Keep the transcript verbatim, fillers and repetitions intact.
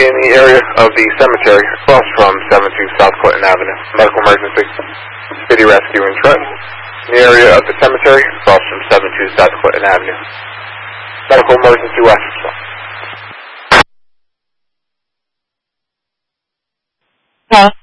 in the area of the cemetery across from seven two South Clinton Avenue. Medical emergency. City rescue and Trenton. In the area of the cemetery across from seven two South Clinton Avenue. Medical emergency west. Huh?